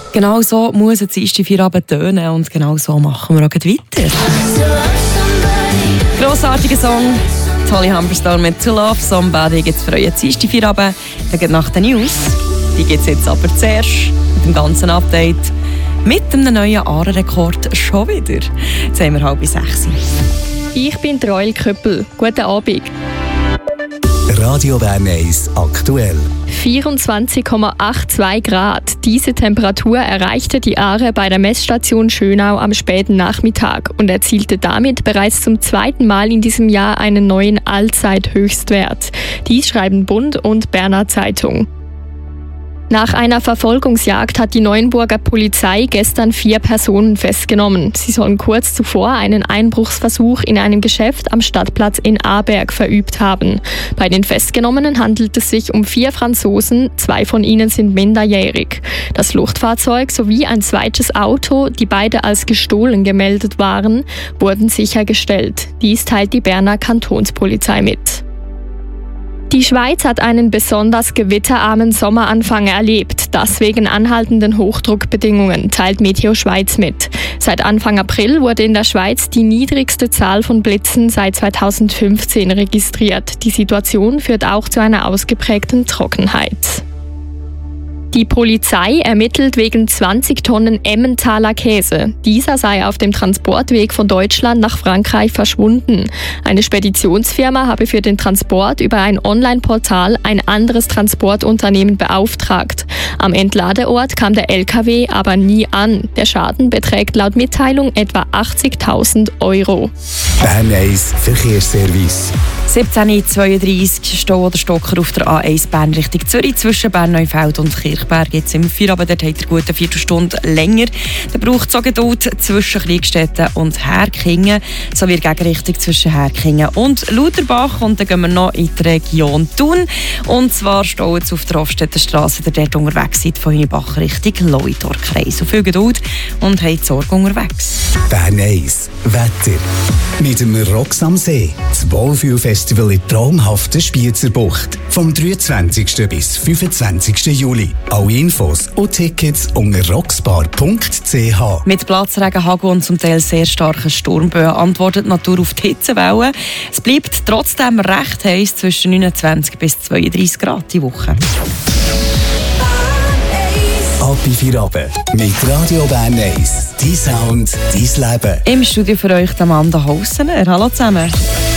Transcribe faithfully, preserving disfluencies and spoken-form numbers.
Genau so muss ein dienstag Feierabend tönen und genau so machen wir auch weiter. Grossartiger Song. Holly Humberstone mit «To Love Somebody» gibt es für euch einen dienstag Feierabend. Dann geht nach den News. Die gibt es jetzt aber zuerst mit dem ganzen Update. Mit einem neuen Aare-Rekord schon wieder. Jetzt haben wir halb sechs. Ich bin Royal Köppel. Guten Abend. Radio Bern eins aktuell. vierundzwanzig Komma zweiundachtzig Grad. Diese Temperatur erreichte die Aare bei der Messstation Schönau am späten Nachmittag und erzielte damit bereits zum zweiten Mal in diesem Jahr einen neuen Allzeithöchstwert. Dies schreiben Bund und Berner Zeitung. Nach einer Verfolgungsjagd hat die Neuenburger Polizei gestern vier Personen festgenommen. Sie sollen kurz zuvor einen Einbruchsversuch in einem Geschäft am Stadtplatz in Aarberg verübt haben. Bei den Festgenommenen handelt es sich um vier Franzosen, zwei von ihnen sind minderjährig. Das Fluchtfahrzeug sowie ein zweites Auto, die beide als gestohlen gemeldet waren, wurden sichergestellt. Dies teilt die Berner Kantonspolizei mit. Die Schweiz hat einen besonders gewitterarmen Sommeranfang erlebt. Das wegen anhaltenden Hochdruckbedingungen, teilt Meteo Schweiz mit. Seit Anfang April wurde in der Schweiz die niedrigste Zahl von Blitzen seit zweitausendfünfzehn registriert. Die Situation führt auch zu einer ausgeprägten Trockenheit. Die Polizei ermittelt wegen zwanzig Tonnen Emmentaler Käse. Dieser sei auf dem Transportweg von Deutschland nach Frankreich verschwunden. Eine Speditionsfirma habe für den Transport über ein Online-Portal ein anderes Transportunternehmen beauftragt. Am Entladeort kam der L K W aber nie an. Der Schaden beträgt laut Mitteilung etwa achtzigtausend Euro. Bern eins Verkehrsservice. siebzehn Uhr zweiunddreissig Stau oder Stocker auf der A eins Bern Richtung Zürich zwischen Bern-Neufeld und Kirchberg. Jetzt im Feierabend, dort habt ihr gut eine Viertelstunde länger. Dann braucht es auch Geduld zwischen Kriegstetten und Herkingen sowie in der Gegenrichtung zwischen Herkingen und Lauterbach. Und dann gehen wir noch in die Region Thun. Und zwar staut es auf der Hofstettenstrasse, der dort unterwegs seid, von Hünibach Richtung Lauitorkreis. So viel Geduld und habt Sorge unterwegs. Bern eins Wetter. Mit dem Rocks am See. Das Wohlfühlfestival in traumhaften Spiezerbucht. Vom dreiundzwanzigsten bis fünfundzwanzigsten Juli. Alle Infos und Tickets unter rocksbar punkt c h. Mit Platzregen, Hagel und zum Teil sehr starken Sturmböen antwortet die Natur auf die Hitzewelle. Es bleibt trotzdem recht heiß, zwischen neunundzwanzig bis zweiunddreissig Grad die Woche. Ab in Feierabend mit Radio Bern eins. Dein Sound, dein Leben. Im Studio für euch Amanda Hausener. Hallo zusammen.